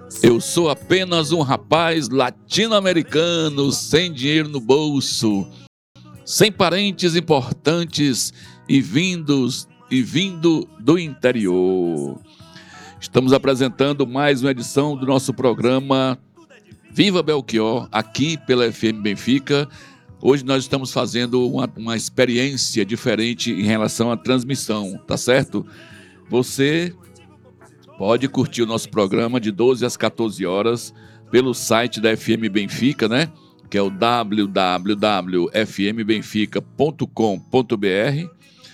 Eu sou apenas um rapaz latino-americano, sem dinheiro no bolso, sem parentes importantes e vindo do interior. Estamos apresentando mais uma edição do nosso programa Viva Belchior, aqui pela FM Benfica. Hoje nós estamos fazendo uma experiência diferente em relação à transmissão, tá certo? Você pode curtir o nosso programa de 12 às 14 horas pelo site da FM Benfica, né? Que é o www.fmbenfica.com.br,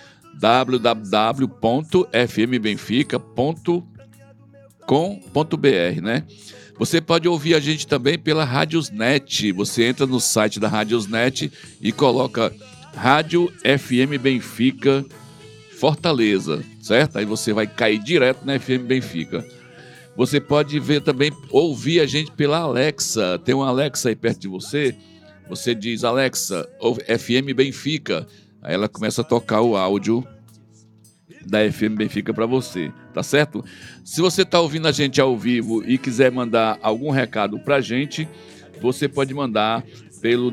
www.fmbenfica.com.br, né? Você pode ouvir a gente também pela Radiosnet. Você entra no site da Radiosnet e coloca Rádio FM Benfica Fortaleza, certo? Aí você vai cair direto na FM Benfica. Você pode ver também, ouvir a gente pela Alexa. Tem uma Alexa aí perto de você. Você diz, Alexa, FM Benfica. Aí ela começa a tocar o áudio da FM Benfica para você, tá certo? Se você está ouvindo a gente ao vivo e quiser mandar algum recado para a gente, você pode mandar pelo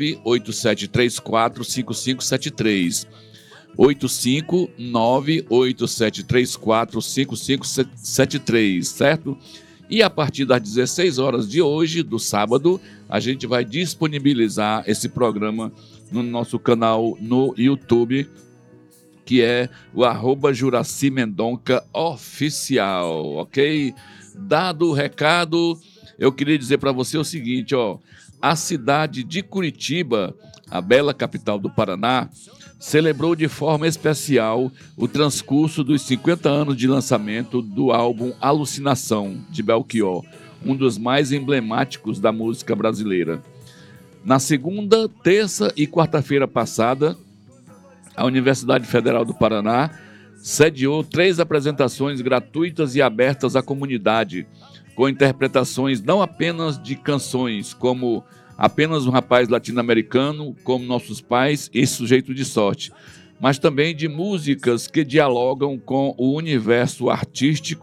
987345573. 85987345573, certo? E a partir das 16 horas de hoje, do sábado, a gente vai disponibilizar esse programa no nosso canal no YouTube, que é o @Juraci Mendonça Oficial, ok? Dado o recado, eu queria dizer para você o seguinte, ó, a cidade de Curitiba, a bela capital do Paraná, celebrou de forma especial o transcurso dos 50 anos de lançamento do álbum Alucinação, de Belchior, um dos mais emblemáticos da música brasileira. Na segunda, terça e quarta-feira passada, a Universidade Federal do Paraná sediou 3 apresentações gratuitas e abertas à comunidade, com interpretações não apenas de canções como Apenas um Rapaz Latino-Americano, Como Nossos Pais e Sujeito de Sorte, mas também de músicas que dialogam com o universo artístico